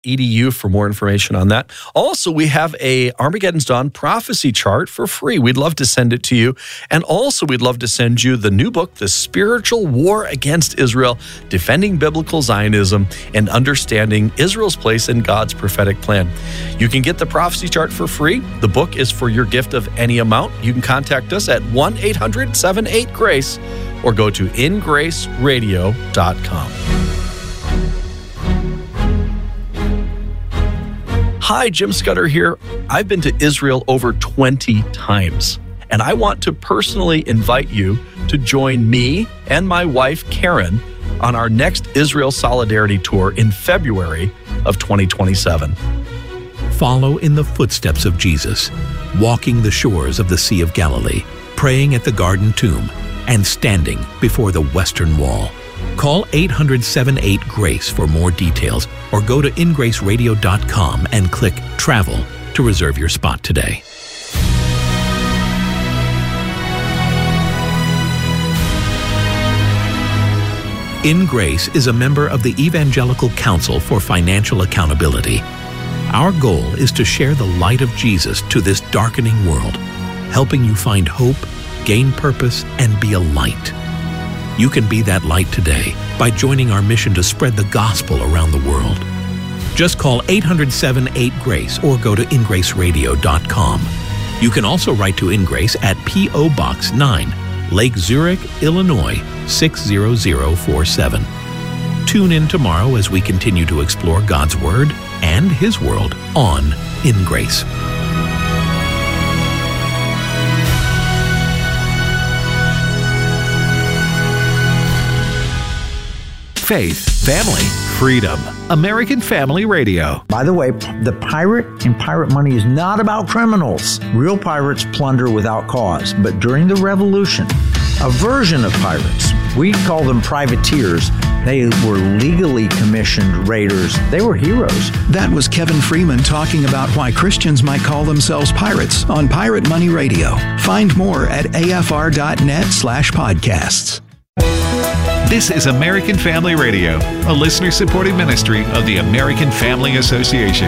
edu for more information on that. Also, we have a Armageddon's Dawn prophecy chart for free. We'd love to send it to you. And also, we'd love to send you the new book, The Spiritual War Against Israel, Defending Biblical Zionism and Understanding Israel's Place in God's Prophetic Plan. You can get the prophecy chart for free. The book is for your gift of any amount. You can contact us at 1-800-78-GRACE or go to ingraceradio.com. Hi, Jim Scudder here. I've been to Israel over 20 times, and I want to personally invite you to join me and my wife, Karen, on our next Israel Solidarity Tour in February of 2027. Follow in the footsteps of Jesus, walking the shores of the Sea of Galilee, praying at the Garden Tomb, and standing before the Western Wall. Call 800-78-GRACE for more details or go to ingraceradio.com and click Travel to reserve your spot today. In Grace is a member of the Evangelical Council for Financial Accountability. Our goal is to share the light of Jesus to this darkening world, helping you find hope, gain purpose, and be a light. You can be that light today by joining our mission to spread the gospel around the world. Just call 800-78-GRACE or go to ingraceradio.com. You can also write to InGrace at P.O. Box 9, Lake Zurich, Illinois, 60047. Tune in tomorrow as we continue to explore God's Word and His world on In Grace. Faith, family, freedom. American Family Radio. By the way, the pirate in Pirate Money is not about criminals. Real pirates plunder without cause. But during the Revolution, a version of pirates, we call them privateers, they were legally commissioned raiders. They were heroes. That was Kevin Freeman talking about why Christians might call themselves pirates on Pirate Money Radio. Find more at afr.net/podcasts. This is American Family Radio, a listener-supported ministry of the American Family Association.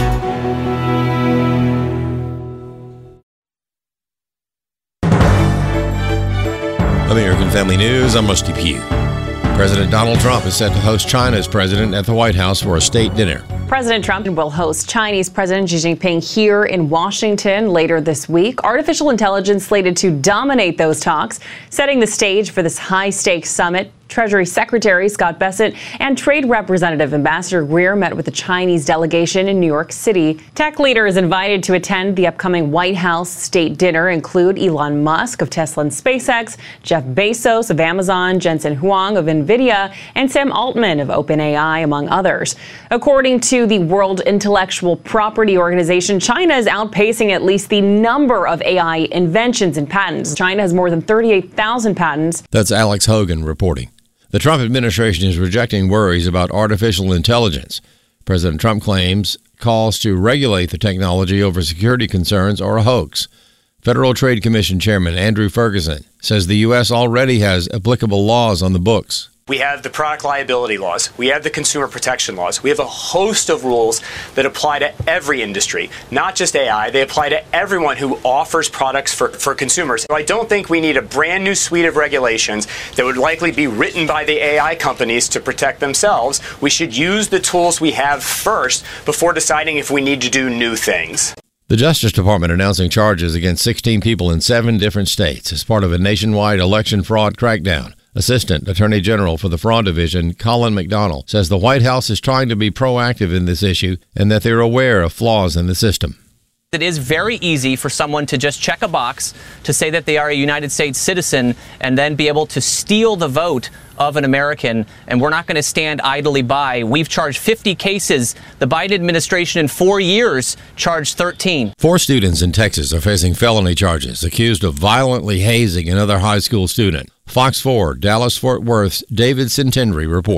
American Family News, I'm Rusty Pugh. President Donald Trump is set to host China's president at the White House for a state dinner. President Trump will host Chinese President Xi Jinping here in Washington later this week. Artificial intelligence slated to dominate those talks, setting the stage for this high-stakes summit. Treasury Secretary Scott Bessent and Trade Representative Ambassador Greer met with the Chinese delegation in New York City. Tech leaders invited to attend the upcoming White House state dinner include Elon Musk of Tesla and SpaceX, Jeff Bezos of Amazon, Jensen Huang of NVIDIA, and Sam Altman of OpenAI, among others. According to the World Intellectual Property Organization, China is outpacing at least the number of AI inventions and patents. China has more than 38,000 patents. That's Alex Hogan reporting. The Trump administration is rejecting worries about artificial intelligence. President Trump claims calls to regulate the technology over security concerns are a hoax. Federal Trade Commission Chairman Andrew Ferguson says the U.S. already has applicable laws on the books. We have the product liability laws. We have the consumer protection laws. We have a host of rules that apply to every industry, not just AI. They apply to everyone who offers products for consumers. I don't think we need a brand new suite of regulations that would likely be written by the AI companies to protect themselves. We should use the tools we have first before deciding if we need to do new things. The Justice Department announcing charges against 16 people in 7 different states as part of a nationwide election fraud crackdown. Assistant Attorney General for the Fraud Division, Colin McDonnell, says the White House is trying to be proactive in this issue and that they're aware of flaws in the system. It is very easy for someone to just check a box to say that they are a United States citizen and then be able to steal the vote of an American, and we're not going to stand idly by. We've charged 50 cases. The Biden administration in 4 years charged 13. 4 students in Texas are facing felony charges accused of violently hazing another high school student. Fox 4 Dallas-Fort Worth's David Centendry reports.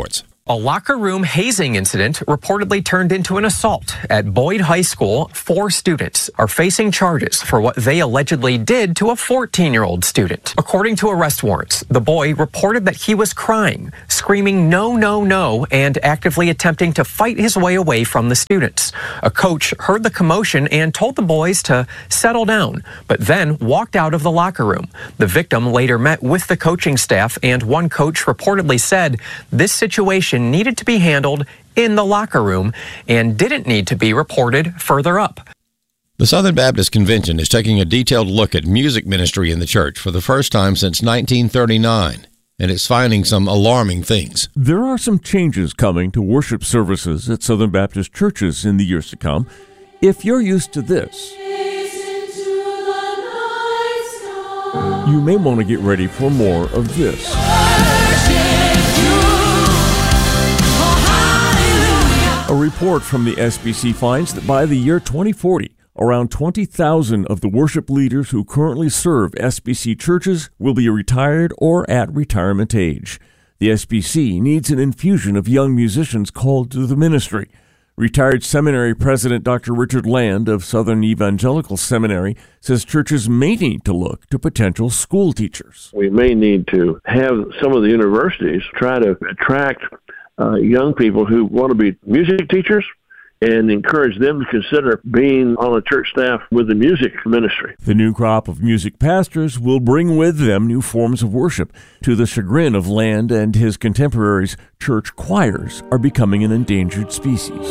A locker room hazing incident reportedly turned into an assault at Boyd High School. 4 students are facing charges for what they allegedly did to a 14-year-old student. According to arrest warrants, the boy reported that he was crying, screaming "no, no, no," and actively attempting to fight his way away from the students. A coach heard the commotion and told the boys to settle down, but then walked out of the locker room. The victim later met with the coaching staff, and one coach reportedly said this situation needed to be handled in the locker room and didn't need to be reported further up. The Southern Baptist Convention is taking a detailed look at music ministry in the church for the first time since 1939, and it's finding some alarming things. There are some changes coming to worship services at Southern Baptist churches in the years to come. If you're used to this, you may want to get ready for more of this. A report from the SBC finds that by the year 2040, around 20,000 of the worship leaders who currently serve SBC churches will be retired or at retirement age. The SBC needs an infusion of young musicians called to the ministry. Retired seminary president Dr. Richard Land of Southern Evangelical Seminary says churches may need to look to potential school teachers. We may need to have some of the universities try to attract young people who want to be music teachers and encourage them to consider being on a church staff with the music ministry. The new crop of music pastors will bring with them new forms of worship. To the chagrin of Land and his contemporaries, church choirs are becoming an endangered species.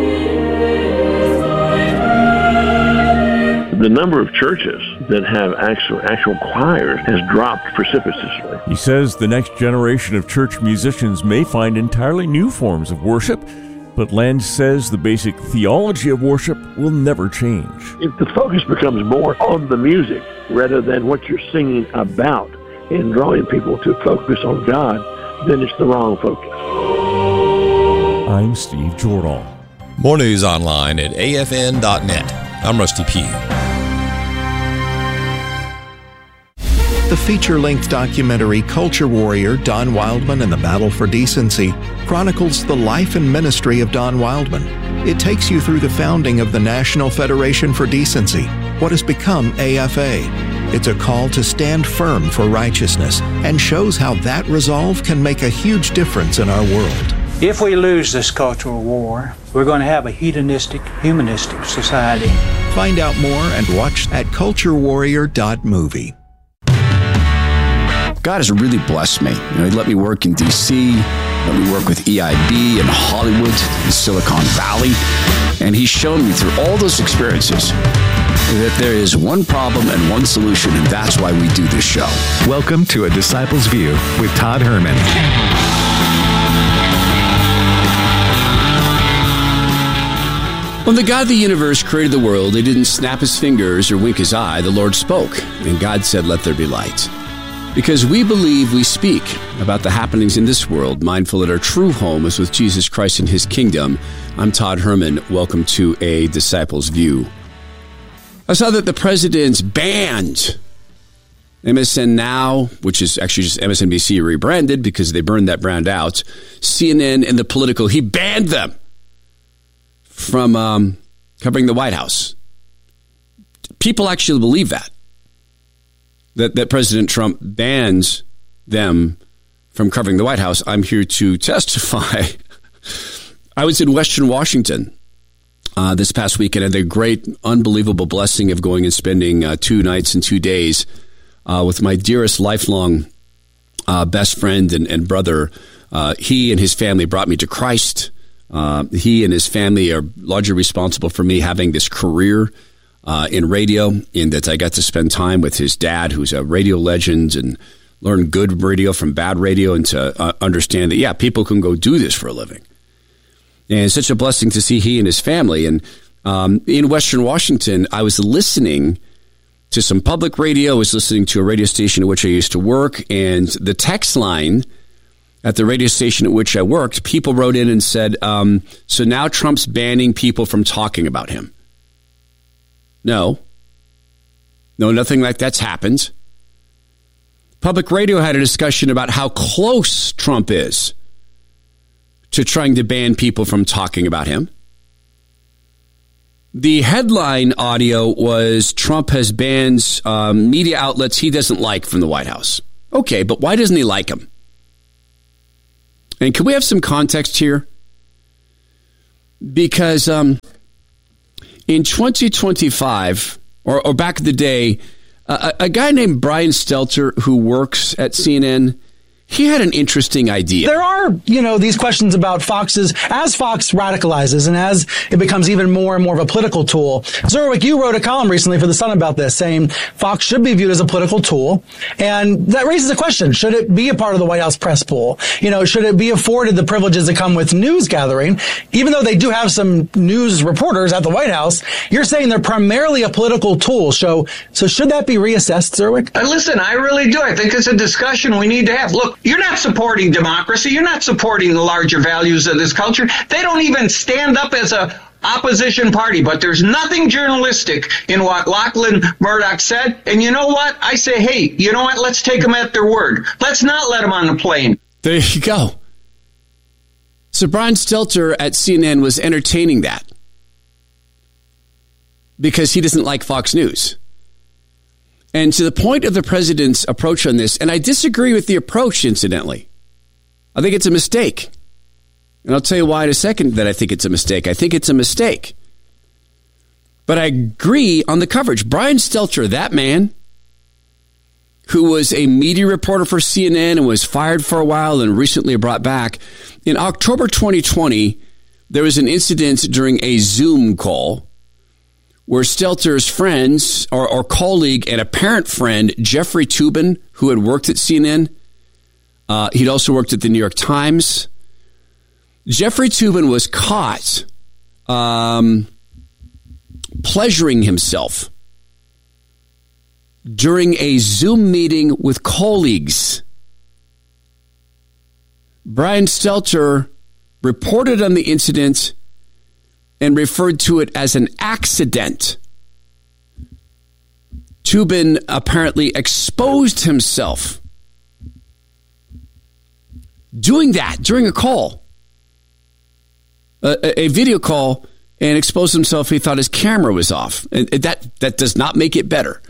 The number of churches that have actual choirs has dropped precipitously. He says the next generation of church musicians may find entirely new forms of worship, but Land says the basic theology of worship will never change. If the focus becomes more on the music rather than what you're singing about and drawing people to focus on God, then it's the wrong focus. I'm Steve Jordahl. More news online at afn.net. I'm Rusty Pugh. The feature-length documentary Culture Warrior, Don Wildman and the Battle for Decency chronicles the life and ministry of Don Wildman. It takes you through the founding of the National Federation for Decency, what has become AFA. It's a call to stand firm for righteousness and shows how that resolve can make a huge difference in our world. If we lose this cultural war, we're going to have a hedonistic, humanistic society. Find out more and watch at culturewarrior.movie. God has really blessed me. He let me work in D.C., let me work with EIB in Hollywood, in Silicon Valley, and He's shown me through all those experiences that there is one problem and one solution, and that's why we do this show. Welcome to A Disciple's View with Todd Herman. When the God of the universe created the world, He didn't snap His fingers or wink His eye. The Lord spoke, and God said, "Let there be light." Because we believe we speak about the happenings in this world, mindful that our true home is with Jesus Christ and His kingdom. I'm Todd Herman. Welcome to A Disciple's View. I saw that the president banned MSN Now, which is actually just MSNBC rebranded because they burned that brand out, CNN and The Political. He banned them from covering the White House. People actually believe that President Trump bans them from covering the White House. I'm here to testify. I was in Western Washington this past weekend. I had the great, unbelievable blessing of going and spending 2 nights and 2 days with my dearest lifelong best friend and brother. He and his family brought me to Christ. He and his family are largely responsible for me having this career in radio, in that I got to spend time with his dad, who's a radio legend, and learn good radio from bad radio, and to understand that, people can go do this for a living. And it's such a blessing to see he and his family. And in Western Washington, I was listening to some public radio. I was listening to a radio station at which I used to work, and the text line at the radio station at which I worked, people wrote in and said, so now Trump's banning people from talking about him. No, nothing like that's happened. Public radio had a discussion about how close Trump is to trying to ban people from talking about him. The headline audio was Trump has banned media outlets he doesn't like from the White House. Okay, but why doesn't he like them? And can we have some context here? Because in 2025, or back in the day, a guy named Brian Stelter, who works at CNN, he had an interesting idea. There are, these questions about Fox's, as Fox radicalizes and as it becomes even more and more of a political tool. Zerwick, you wrote a column recently for The Sun about this, saying Fox should be viewed as a political tool. And that raises a question. Should it be a part of the White House press pool? Should it be afforded the privileges that come with news gathering? Even though they do have some news reporters at the White House, you're saying they're primarily a political tool. So should that be reassessed, Zerwick? Listen, I really do. I think it's a discussion we need to have. Look, you're not supporting democracy. You're not supporting the larger values of this culture. They don't even stand up as a opposition party, but there's nothing journalistic in what Lachlan Murdoch said. And you know what? I say, hey, you know what? Let's take them at their word. Let's not let them on the plane. There you go. So Brian Stelter at CNN was entertaining that because he doesn't like Fox News. And to the point of the president's approach on this, and I disagree with the approach, incidentally. I think it's a mistake. And I'll tell you why in a second that I think it's a mistake. I think it's a mistake. But I agree on the coverage. Brian Stelter, that man who was a media reporter for CNN and was fired for a while and recently brought back, in October 2020, there was an incident during a Zoom call where Stelter's friends or colleague and apparent friend, Jeffrey Toobin, who had worked at CNN, he'd also worked at the New York Times. Jeffrey Toobin was caught pleasuring himself during a Zoom meeting with colleagues. Brian Stelter reported on the incident and referred to it as an accident. Toobin apparently exposed himself doing that during a call, a video call, and exposed himself. He thought his camera was off. And that does not make it better.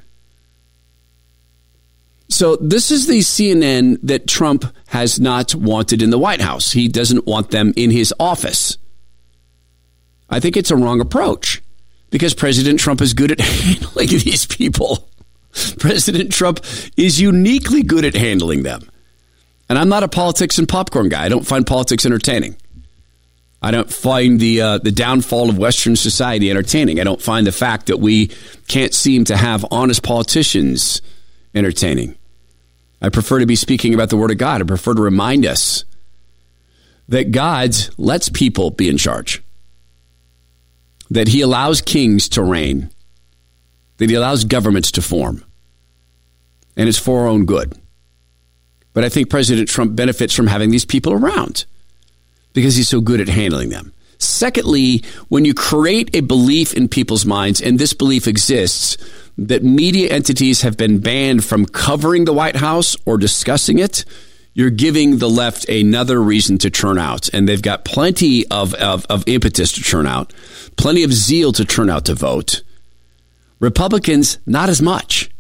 So this is the CNN that Trump has not wanted in the White House. He doesn't want them in his office. I think it's a wrong approach because President Trump is good at handling these people. President Trump is uniquely good at handling them. And I'm not a politics and popcorn guy. I don't find politics entertaining. I don't find the downfall of Western society entertaining. I don't find the fact that we can't seem to have honest politicians entertaining. I prefer to be speaking about the Word of God. I prefer to remind us that God lets people be in charge, that he allows kings to reign, that he allows governments to form, and it's for our own good. But I think President Trump benefits from having these people around because he's so good at handling them. Secondly, when you create a belief in people's minds, and this belief exists, that media entities have been banned from covering the White House or discussing it, you're giving the left another reason to turn out. And they've got plenty of impetus to turn out, plenty of zeal to turn out to vote. Republicans, not as much.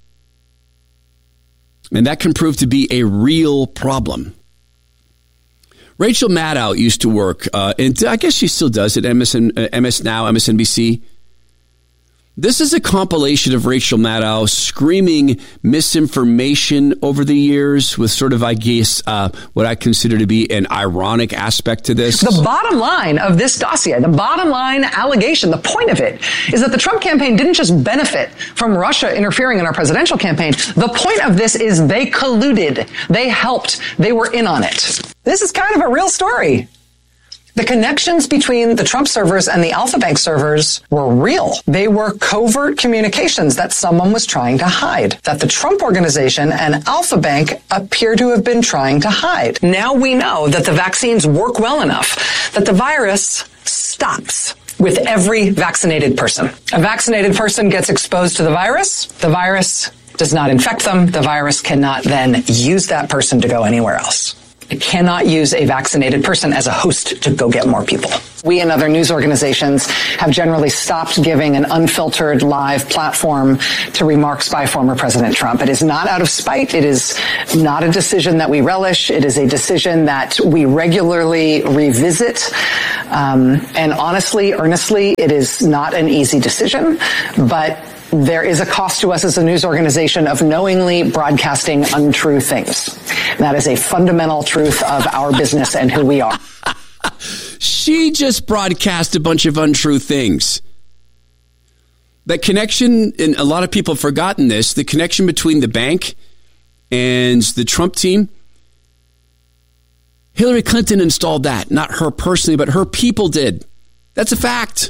And that can prove to be a real problem. Rachel Maddow used to work, and I guess she still does at MS Now, MSNBC. This is a compilation of Rachel Maddow screaming misinformation over the years with sort of, I guess, what I consider to be an ironic aspect to this. The bottom line of this dossier, the bottom line allegation, the point of it is that the Trump campaign didn't just benefit from Russia interfering in our presidential campaign. The point of this is they colluded. They helped. They were in on it. This is kind of a real story. The connections between the Trump servers and the Alpha Bank servers were real. They were covert communications that someone was trying to hide, that the Trump organization and Alpha Bank appear to have been trying to hide. Now we know that the vaccines work well enough that the virus stops with every vaccinated person. A vaccinated person gets exposed to the virus does not infect them. The virus cannot then use that person to go anywhere else. It cannot use a vaccinated person as a host to go get more people. We and other news organizations have generally stopped giving an unfiltered live platform to remarks by former President Trump. It is not out of spite. It is not a decision that we relish. It is a decision that we regularly revisit. And honestly, earnestly, it is not an easy decision, but there is a cost to us as a news organization of knowingly broadcasting untrue things. That is a fundamental truth of our business and who we are. She just broadcast a bunch of untrue things. That connection, and a lot of people have forgotten this, the connection between the bank and the Trump team, Hillary Clinton installed that. Not her personally, but her people did. That's a fact.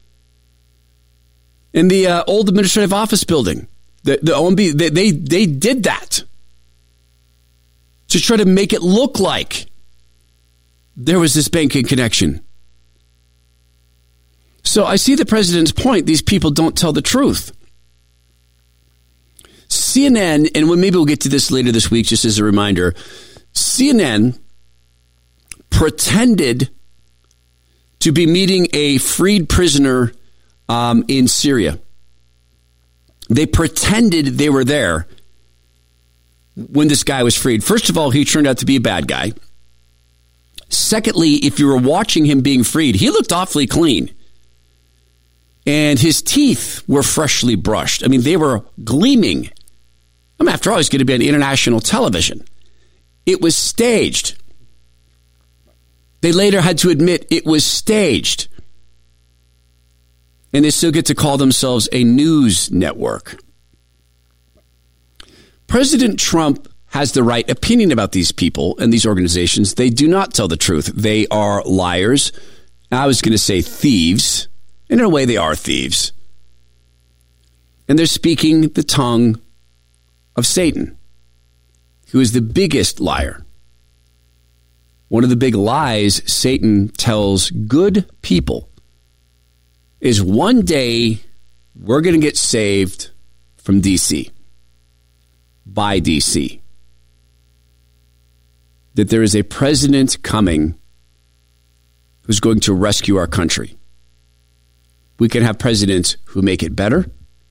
In the old administrative office building, the OMB, they did that to try to make it look like there was this banking connection. So I see the president's point. These people don't tell the truth. CNN, and maybe we'll get to this later this week, just as a reminder, CNN pretended to be meeting a freed prisoner in Syria. They pretended they were there when this guy was freed. First of all, he turned out to be a bad guy. Secondly, if you were watching him being freed, he looked awfully clean. And his teeth were freshly brushed. I mean, they were gleaming. I mean, after all, he's going to be on international television. It was staged. They later had to admit it was staged. And they still get to call themselves a news network. President Trump has the right opinion about these people and these organizations. They do not tell the truth. They are liars. I was going to say thieves. And in a way, they are thieves. And they're speaking the tongue of Satan, who is the biggest liar. One of the big lies Satan tells good people is one day we're going to get saved from D.C., by D.C., that there is a president coming who's going to rescue our country. We can have presidents who make it better.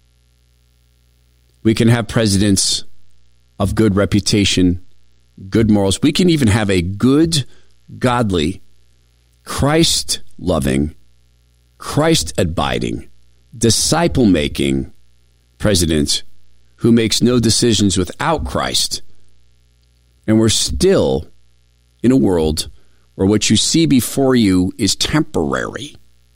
We can have presidents of good reputation, good morals. We can even have a good, godly, Christ-loving, Christ-abiding, disciple-making president who makes no decisions without Christ. And we're still in a world where what you see before you is temporary.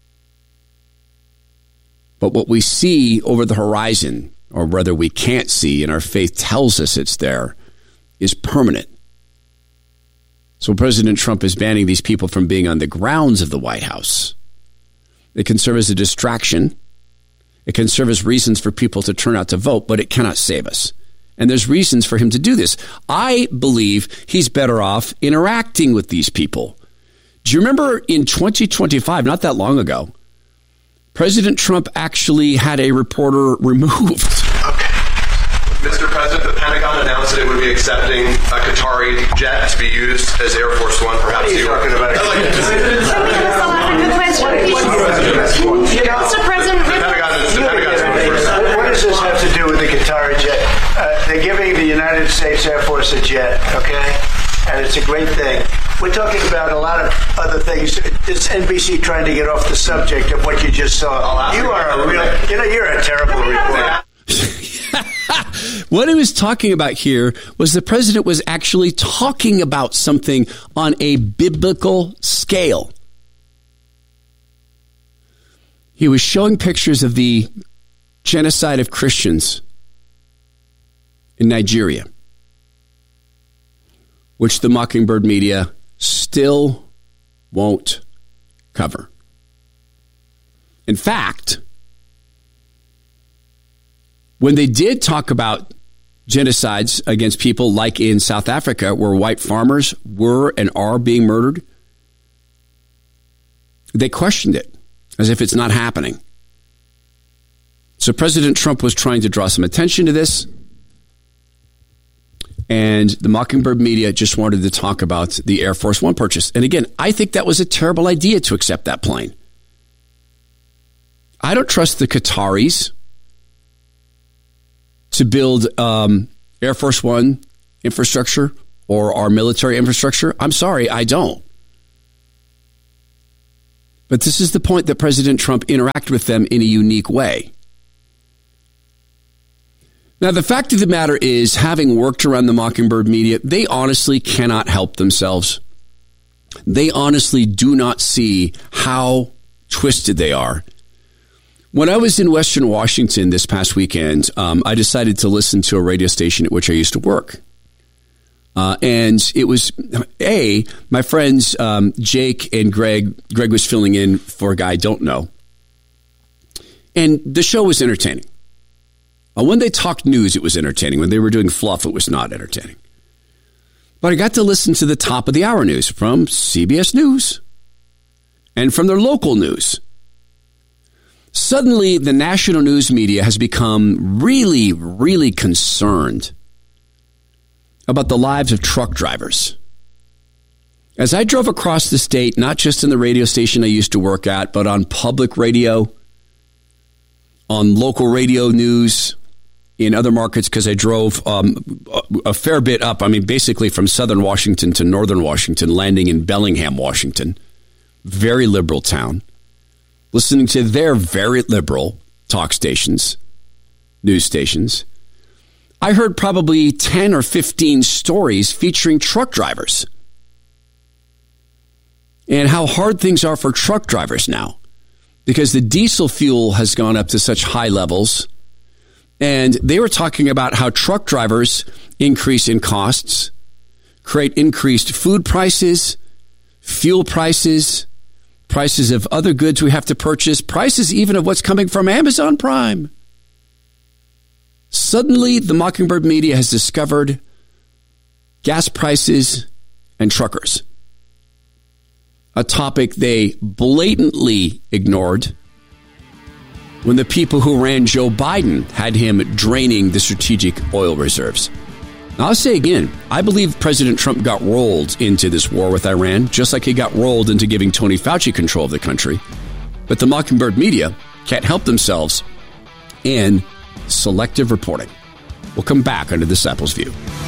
But what we see over the horizon, or whether we can't see and our faith tells us it's there, is permanent. So President Trump is banning these people from being on the grounds of the White House. It can serve as a distraction. It can serve as reasons for people to turn out to vote, but it cannot save us. And there's reasons for him to do this. I believe he's better off interacting with these people. Do you remember in 2025, not that long ago, President Trump actually had a reporter removed? Mr. President, the Pentagon announced that it would be accepting a Qatari jet to be used as Air Force One. Perhaps you are talking about. Mr. President, what does this have to do with the Qatari jet? They're giving the United States Air Force a jet, okay? And it's a great thing. We're talking about a lot of other things. It's NBC trying to get off the subject of what you just saw. You are a real, you're a terrible reporter. What he was talking about here was the president was actually talking about something on a biblical scale. He was showing pictures of the genocide of Christians in Nigeria, which the Mockingbird media still won't cover. In fact, when they did talk about genocides against people like in South Africa, where white farmers were and are being murdered, they questioned it as if it's not happening. So President Trump was trying to draw some attention to this. And the Mockingbird media just wanted to talk about the Air Force One purchase. And again, I think that was a terrible idea to accept that plane. I don't trust the Qataris to build Air Force One infrastructure or our military infrastructure. I'm sorry, I don't. But this is the point that President Trump interacted with them in a unique way. Now, the fact of the matter is, having worked around the Mockingbird media, they honestly cannot help themselves. They honestly do not see how twisted they are. When I was in Western Washington this past weekend, I decided to listen to a radio station at which I used to work. And it was, my friends Jake and Greg. Greg was filling in for a guy I don't know. And the show was entertaining. When they talked news, it was entertaining. When they were doing fluff, it was not entertaining. But I got to listen to the top of the hour news from CBS News and from their local news. Suddenly, the national news media has become really, really concerned about the lives of truck drivers. As I drove across the state, not just in the radio station I used to work at, but on public radio, on local radio news, in other markets, because I drove a fair bit up, basically from southern Washington to northern Washington, landing in Bellingham, Washington, very liberal town, listening to their very liberal talk stations, news stations. I heard probably 10 or 15 stories featuring truck drivers and how hard things are for truck drivers now because the diesel fuel has gone up to such high levels. And they were talking about how truck drivers increase in costs, create increased food prices, fuel prices, prices of other goods we have to purchase, prices even of what's coming from Amazon Prime. Suddenly, the Mockingbird media has discovered gas prices and truckers, a topic they blatantly ignored when the people who ran Joe Biden had him draining the strategic oil reserves. Now, I'll say again, I believe President Trump got rolled into this war with Iran, just like he got rolled into giving Tony Fauci control of the country. But the Mockingbird media can't help themselves in selective reporting. We'll come back under This Apple's View.